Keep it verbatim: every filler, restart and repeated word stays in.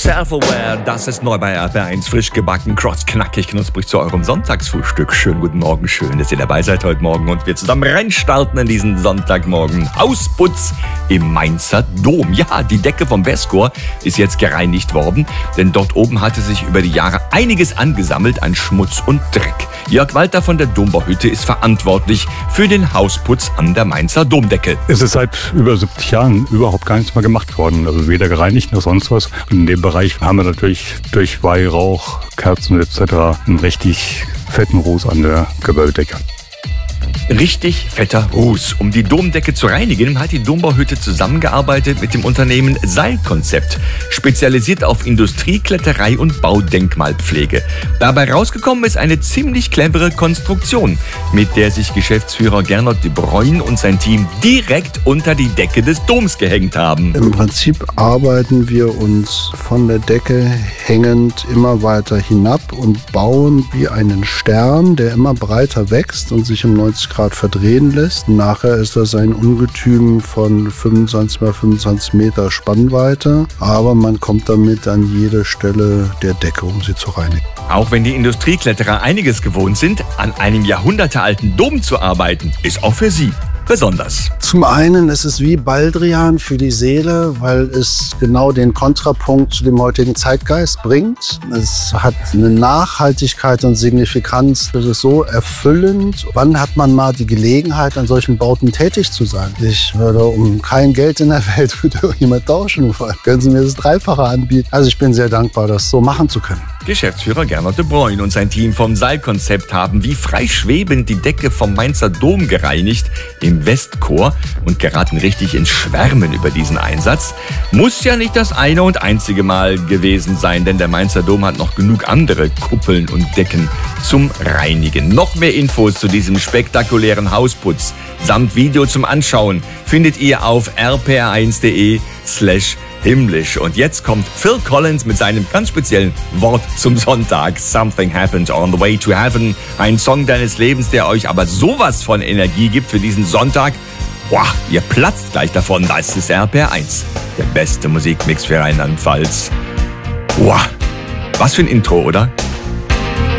Self-Aware, das ist neu bei R P R eins, frisch gebacken, cross, knackig, knusprig zu eurem Sonntagsfrühstück. Schönen guten Morgen, schön, dass ihr dabei seid heute Morgen und wir zusammen reinstarten in diesen Sonntagmorgen. Hausputz im Mainzer Dom. Ja, die Decke vom Westchor ist jetzt gereinigt worden, denn dort oben hatte sich über die Jahre einiges angesammelt an Schmutz und Dreck. Jörg Walter von der Dombauhütte ist verantwortlich für den Hausputz an der Mainzer Domdecke. Es ist seit über siebzig Jahren überhaupt gar nichts mehr gemacht worden, also weder gereinigt noch sonst was. Und in dem Bereich haben wir natürlich durch Weihrauch, Kerzen et cetera einen richtig fetten Ruß an der Gewölbedecke. Richtig fetter Ruß. Um die Domdecke zu reinigen, hat die Dombauhütte zusammengearbeitet mit dem Unternehmen Seilkonzept, spezialisiert auf Industriekletterei und Baudenkmalpflege. Dabei rausgekommen ist eine ziemlich clevere Konstruktion, mit der sich Geschäftsführer Gernot de Bruyne und sein Team direkt unter die Decke des Doms gehängt haben. Im Prinzip arbeiten wir uns von der Decke hängend immer weiter hinab und bauen wie einen Stern, der immer breiter wächst und sich um neunzig Grad verdrehen lässt. Nachher ist das ein Ungetüm von fünfundzwanzig mal fünfundzwanzig Meter Spannweite, aber man kommt damit an jede Stelle der Decke, um sie zu reinigen. Auch wenn die Industriekletterer einiges gewohnt sind, an einem jahrhundertealten Dom zu arbeiten, ist auch für sie besonders. Zum einen ist es wie Baldrian für die Seele, weil es genau den Kontrapunkt zu dem heutigen Zeitgeist bringt. Es hat eine Nachhaltigkeit und Signifikanz. Das ist so erfüllend. Wann hat man mal die Gelegenheit, an solchen Bauten tätig zu sein? Ich würde um kein Geld in der Welt für irgendjemand tauschen. Können Sie mir das Dreifache anbieten? Also ich bin sehr dankbar, das so machen zu können. Geschäftsführer Gernot de Bruyne und sein Team vom Seilkonzept haben wie freischwebend die Decke vom Mainzer Dom gereinigt im Westchor und geraten richtig ins Schwärmen über diesen Einsatz. Muss ja nicht das eine und einzige Mal gewesen sein, denn der Mainzer Dom hat noch genug andere Kuppeln und Decken zum Reinigen. Noch mehr Infos zu diesem spektakulären Hausputz samt Video zum Anschauen findet ihr auf r p r eins punkt d e slash himmlisch. Und jetzt kommt Phil Collins mit seinem ganz speziellen Wort zum Sonntag. Something happened on the way to heaven. Ein Song deines Lebens, der euch aber sowas von Energie gibt für diesen Sonntag. Boah, ihr platzt gleich davon. Da ist es R P R eins. Der beste Musikmix für Rheinland-Pfalz. Boah, was für ein Intro, oder?